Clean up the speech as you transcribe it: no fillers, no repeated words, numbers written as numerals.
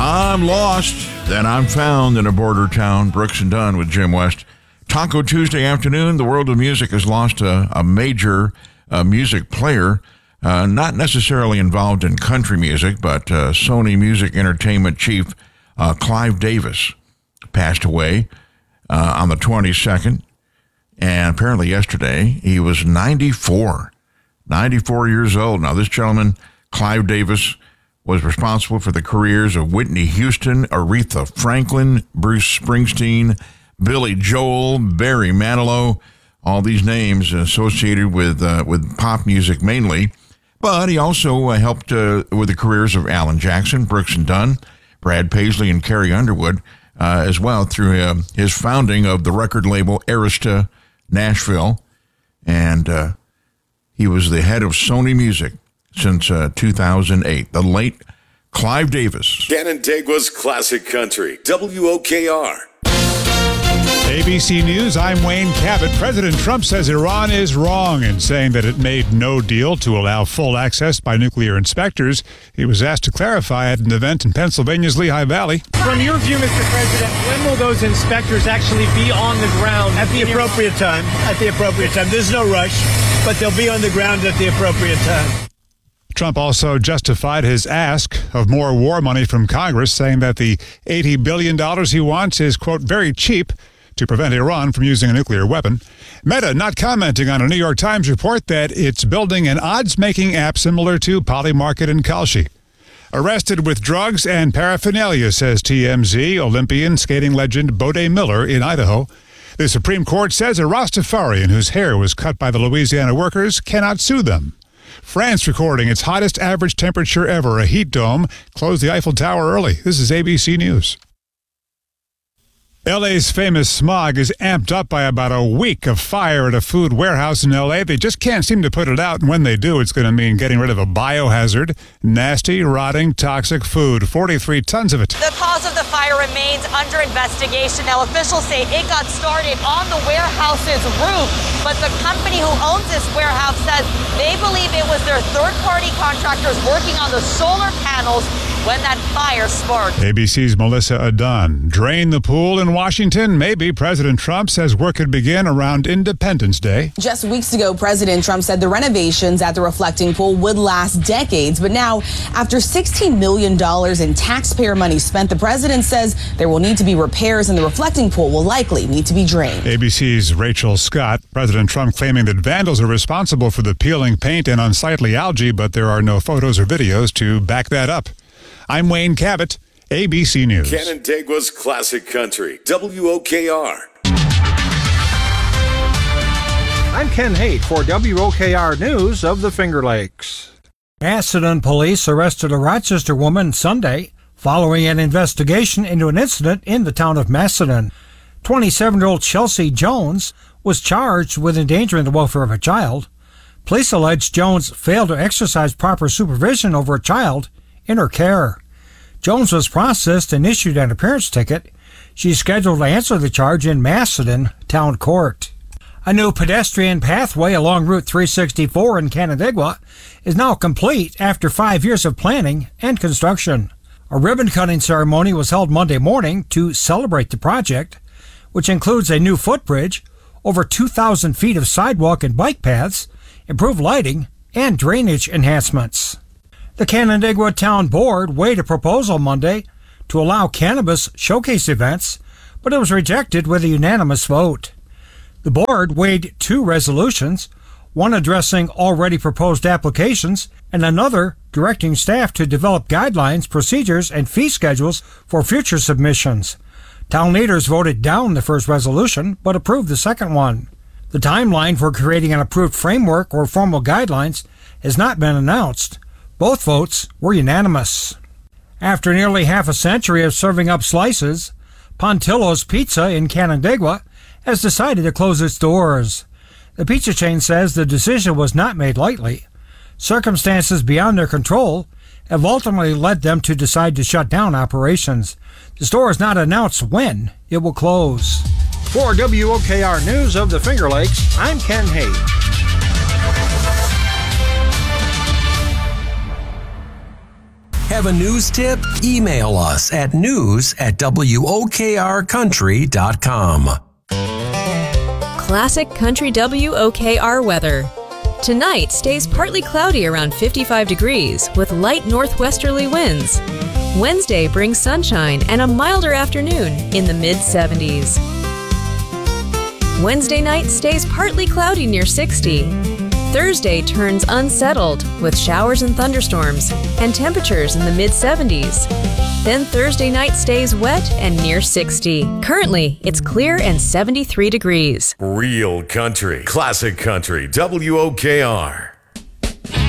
I'm lost, then I'm found in a border town. Brooks and Dunn with Jim West. Taco Tuesday afternoon, the world of music has lost a major music player, not necessarily involved in country music, but Sony Music Entertainment chief Clive Davis passed away on the 22nd. And apparently yesterday, he was 94 years old. Now, this gentleman, Clive Davis, was responsible for the careers of Whitney Houston, Aretha Franklin, Bruce Springsteen, Billy Joel, Barry Manilow, all these names associated with pop music mainly. But he also helped with the careers of Alan Jackson, Brooks and Dunn, Brad Paisley, and Carrie Underwood as well through his founding of the record label Arista Nashville. And he was the head of Sony Music since 2008. The late Clive Davis. Canandaigua's Classic Country, WOKR. ABC News, I'm Wayne Cabot. President Trump says Iran is wrong in saying that it made no deal to allow full access by nuclear inspectors. He was asked to clarify at an event in Pennsylvania's Lehigh Valley. From your view, Mr. President, when will those inspectors actually be on the ground? At the appropriate time. At the appropriate time. There's no rush, but they'll be on the ground at the appropriate time. Trump also justified his ask of more war money from Congress, saying that the $80 billion he wants is, quote, very cheap to prevent Iran from using a nuclear weapon. Meta not commenting on a New York Times report that it's building an odds-making app similar to Polymarket and Kalshi. Arrested with drugs and paraphernalia, says TMZ, Olympian skating legend Bode Miller in Idaho. The Supreme Court says a Rastafarian whose hair was cut by the Louisiana workers cannot sue them. France recording its hottest average temperature ever. A heat dome closed the Eiffel Tower early. This is ABC News. LA's famous smog is amped up by about a week of fire at a food warehouse in LA. They just can't seem to put it out, and when they do, it's going to mean getting rid of a biohazard, nasty, rotting, toxic food, 43 tons of it. The cause of the fire remains under investigation. Now, officials say it got started on the warehouse's roof, but the company who owns this warehouse says they believe it was their third-party contractors working on the solar panels when that fire sparked. ABC's Melissa Adon. Drain the pool in Washington? Maybe. President Trump says work could begin around Independence Day. Just weeks ago, President Trump said the renovations at the Reflecting Pool would last decades. But now, after $16 million in taxpayer money spent, the president says there will need to be repairs and the Reflecting Pool will likely need to be drained. ABC's Rachel Scott. President Trump claiming that vandals are responsible for the peeling paint and unsightly algae, but there are no photos or videos to back that up. I'm Wayne Cabot, ABC News. Canandaigua's Classic Country, WOKR. I'm Ken Haight for WOKR News of the Finger Lakes. Macedon police arrested a Rochester woman Sunday following an investigation into an incident in the town of Macedon. 27-year-old Chelsea Jones was charged with endangering the welfare of a child. Police allege Jones failed to exercise proper supervision over a child in her care. Jones was processed and issued an appearance ticket. She's scheduled to answer the charge in Macedon Town Court. A new pedestrian pathway along Route 364 in Canandaigua is now complete after 5 years of planning and construction. A ribbon-cutting ceremony was held Monday morning to celebrate the project, which includes a new footbridge, over 2,000 feet of sidewalk and bike paths, improved lighting, and drainage enhancements. The Canandaigua Town Board weighed a proposal Monday to allow cannabis showcase events, but it was rejected with a unanimous vote. The board weighed two resolutions, one addressing already proposed applications and another directing staff to develop guidelines, procedures, and fee schedules for future submissions. Town leaders voted down the first resolution, but approved the second one. The timeline for creating an approved framework or formal guidelines has not been announced. Both votes were unanimous. After nearly half a century of serving up slices, Pontillo's Pizza in Canandaigua has decided to close its doors. The pizza chain says the decision was not made lightly. Circumstances beyond their control have ultimately led them to decide to shut down operations. The store has not announced when it will close. For WOKR News of the Finger Lakes, I'm Ken Haight. have a news tip? Email us at news@wokrcountry.com. Classic Country WOKR weather. Tonight stays partly cloudy around 55 degrees with light northwesterly winds. Wednesday brings sunshine and a milder afternoon in the mid-70s. Wednesday night stays partly cloudy near 60. Thursday turns unsettled with showers and thunderstorms and temperatures in the mid-70s. Then Thursday night stays wet and near 60. Currently, it's clear and 73 degrees. Real country. Classic country. WOKR.